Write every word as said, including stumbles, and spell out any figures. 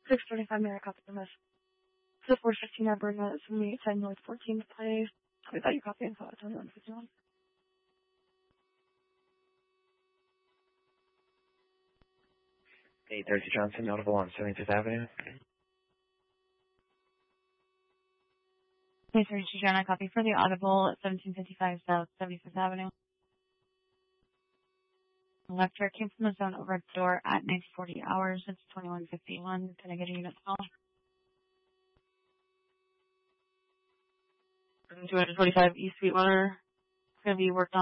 six thirty-five Mary copy from this. The four fifteen Alberta, it's from me, ten North fourteenth Place. We got your copy info at twenty-one fifty-one. eight thirty Johnson, notable on seventy-fifth Avenue. eight thirty John, I copy for the audible at seventeen fifty-five South seventy-fifth Avenue. Electric came from the zone over at the door at nineteen forty hours. It's twenty-one fifty-one. Can I get a unit call? two twenty-five East Sweetwater. It's going to be worked on.